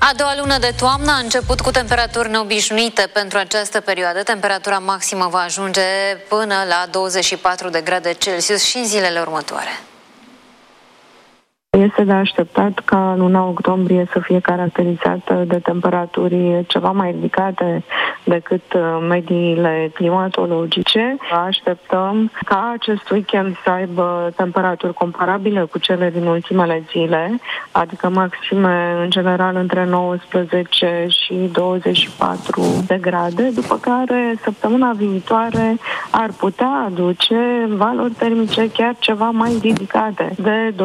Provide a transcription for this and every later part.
A doua lună de toamnă a început cu temperaturi neobișnuite pentru această perioadă. Temperatura maximă va ajunge până la 24 de grade Celsius și în zilele următoare. Este de așteptat ca luna octombrie să fie caracterizată de temperaturi ceva mai ridicate decât mediile climatologice. Așteptăm ca acest weekend să aibă temperaturi comparabile cu cele din ultimele zile, adică maxime în general între 19 și 24 de grade, după care săptămâna viitoare ar putea aduce valori termice chiar ceva mai ridicate, de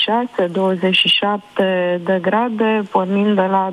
26-27 de grade, pornind de la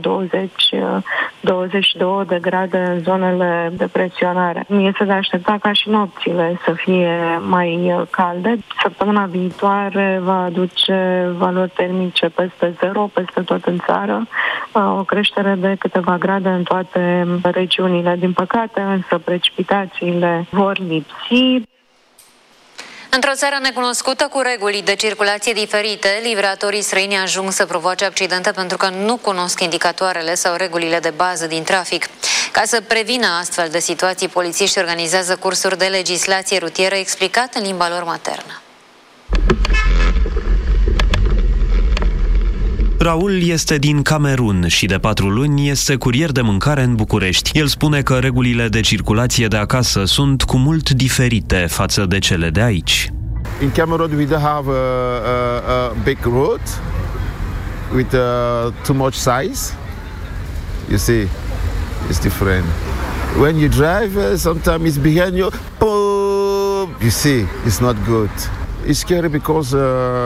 20-22 de grade în zonele de presionare. Este de aștepta ca și nopțile să fie mai calde. Săptămâna viitoare va aduce valori termice peste 0, peste tot în țară, o creștere de câteva grade în toate regiunile. Din păcate, însă, precipitațiile vor lipsi. Într-o țară necunoscută cu reguli de circulație diferite, livratorii străini ajung să provoace accidente pentru că nu cunosc indicatoarele sau regulile de bază din trafic. Ca să prevină astfel de situații, polițiștii organizează cursuri de legislație rutieră explicate în limba lor maternă. Raul este din Camerun și de 4 luni este curier de mâncare în București. El spune că regulile de circulație de acasă sunt cu mult diferite față de cele de aici. In Cameroon we don't have a big road with too much size. You see, it's different. When you drive, sometimes it's behind you. Boom! You see, it's not good. It's scary because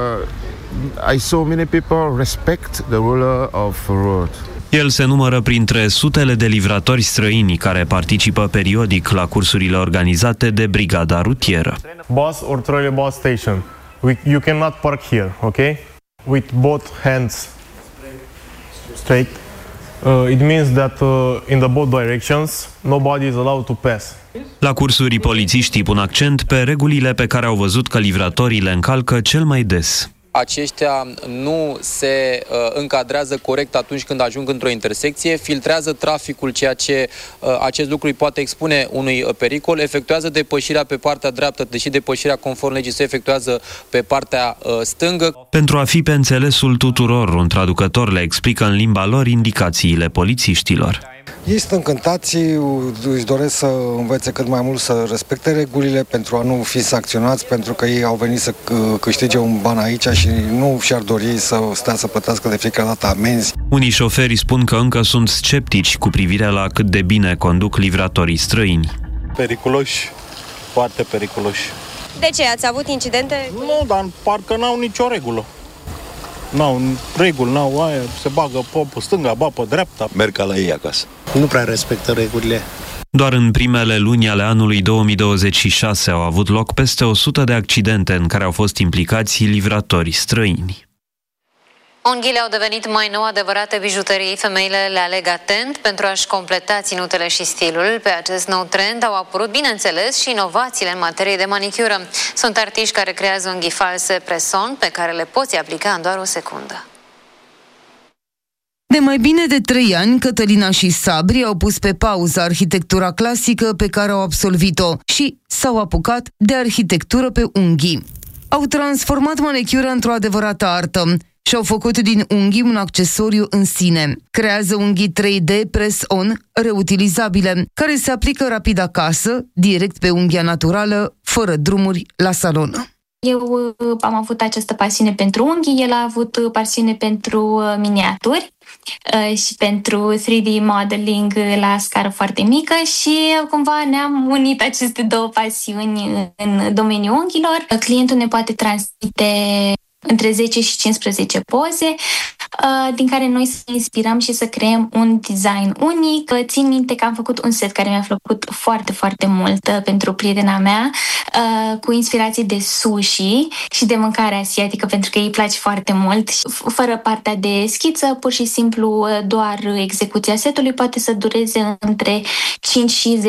I saw many people respect the rule of road. El se numără printre sutele de livratori străini care participă periodic la cursurile organizate de brigada rutieră. Bus or trolleybus station. You cannot park here, okay? With both hands straight. It means that in the both directions nobody is allowed to pass. La cursuri, polițiștii pun accent pe regulile pe care au văzut că livratorii le încalcă cel mai des. Aceștia nu se încadrează corect atunci când ajung într-o intersecție, filtrează traficul, ceea ce acest lucru îi poate expune unui pericol, efectuează depășirea pe partea dreaptă, deși depășirea conform legii se efectuează pe partea stângă. Pentru a fi pe înțelesul tuturor, un traducător le explică în limba lor indicațiile polițiștilor. Ei sunt încântați, își doresc să învețe cât mai mult să respecte regulile pentru a nu fi sancționați, pentru că ei au venit să câștige un ban aici și nu și-ar dori să stea să plătească de fiecare dată amenzi. Unii șoferi spun că încă sunt sceptici cu privire la cât de bine conduc livratorii străini. Periculoși, foarte periculoși. De ce? Ați avut incidente? Nu, dar parcă n-au nicio regulă. N-au reguli, n-au aia, se bagă pe stânga, pe dreapta. Merg ca la ei acasă. Nu prea respectă regulile. Doar în primele luni ale anului 2026 au avut loc peste 100 de accidente în care au fost implicați livratori străini. Unghiile au devenit mai nou adevărate bijuterii. Femeile le aleg atent pentru a-și completa ținutele și stilul. Pe acest nou trend au apărut, bineînțeles, și inovațiile în materie de manicură. Sunt artiști care creează unghii false press-on pe care le poți aplica în doar o secundă. De mai bine de 3 ani, Cătălina și Sabri au pus pe pauză arhitectura clasică pe care au absolvit-o și s-au apucat de arhitectură pe unghii. Au transformat manicura într-o adevărată artă și-au făcut din unghii un accesoriu în sine. Creează unghii 3D press-on reutilizabile, care se aplică rapid acasă, direct pe unghia naturală, fără drumuri la salon. Eu am avut această pasiune pentru unghii, el a avut pasiune pentru miniaturi și pentru 3D modeling la scară foarte mică și cumva ne-am unit aceste două pasiuni în domeniul unghiilor. Clientul ne poate transmite între 10 și 15 poze, din care noi să inspirăm și să creăm un design unic. Țin minte că am făcut un set care mi-a plăcut foarte, foarte mult pentru prietena mea, cu inspirații de sushi și de mâncare asiatică, pentru că îi place foarte mult. Fără partea de schiță, pur și simplu doar execuția setului poate să dureze între 5 și